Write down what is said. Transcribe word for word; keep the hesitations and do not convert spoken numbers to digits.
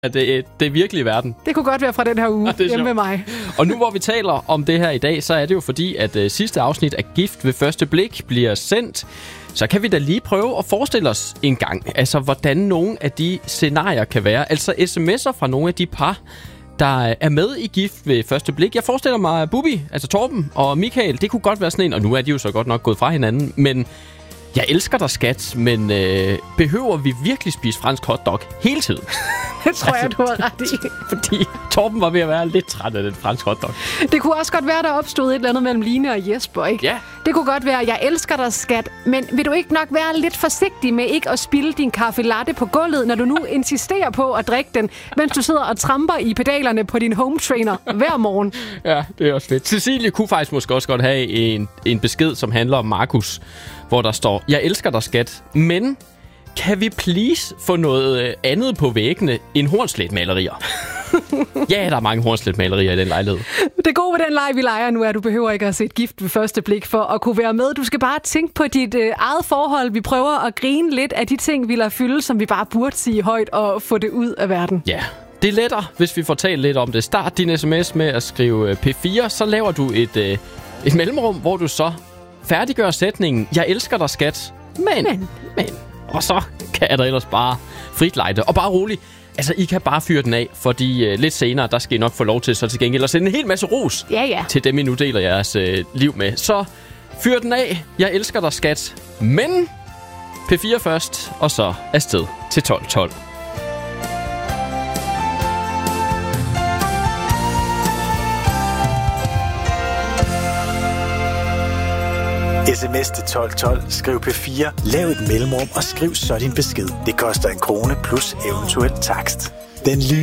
at det, det er virkelig verden. Det kunne godt være fra den her uge ja, hjemme med mig. Og nu hvor vi taler om det her i dag, så er det jo fordi, at uh, sidste afsnit af Gift ved første blik bliver sendt. Så kan vi da lige prøve at forestille os en gang, altså hvordan nogle af de scenarier kan være. Altså sms'er fra nogle af de par, der er med i Gift ved første blik. Jeg forestiller mig Bubi, altså Torben og Michael, det kunne godt være sådan en, og nu er de jo så godt nok gået fra hinanden, men jeg elsker dig, skat, men øh, behøver vi virkelig spise fransk hotdog hele tiden? Det tror altså, jeg, du har ret i. Fordi Torben var ved at være lidt træt af den fransk hotdog. Det kunne også godt være, der opstod et eller andet mellem Line og Jesper, ikke? Ja. Det kunne godt være, jeg elsker dig, skat, men vil du ikke nok være lidt forsigtig med ikke at spilde din kaffe latte på gulvet, når du nu insisterer på at drikke den, mens du sidder og tramper i pedalerne på din home trainer hver morgen? Ja, det er også fedt. Cecilie kunne faktisk måske også godt have en, en besked, som handler om Markus, hvor der står, jeg elsker dig, skat, men kan vi please få noget andet på væggene end hornslætmalerier? Ja, der er mange hornslætmalerier i den lejlighed. Det gode ved den leg, vi leger nu, er, at du behøver ikke at se et Gift ved første blik for at kunne være med. Du skal bare tænke på dit øh, eget forhold. Vi prøver at grine lidt af de ting, vi lader fylde, som vi bare burde sige højt og få det ud af verden. Ja, det er lettere, hvis vi får talt lidt om det. Start din sms med at skrive P fire, så laver du et, øh, et mellemrum, hvor du så færdiggør sætningen, jeg elsker dig, skat, men, men, men. Og så kan der ellers bare frit lejde. Og bare rolig, altså I kan bare fyre den af, fordi uh, lidt senere, der skal I nok få lov til så til gengæld at sende en hel masse ros ja, ja. til dem, I nu deler jeres uh, liv med. Så fyr den af, jeg elsker dig, skat, men P fire først, og så afsted til tolv tolv. Sms til tolv tolv. Skriv P fire. Lav et mellemrum og skriv så din besked. Det koster en krone plus eventuel takst. Den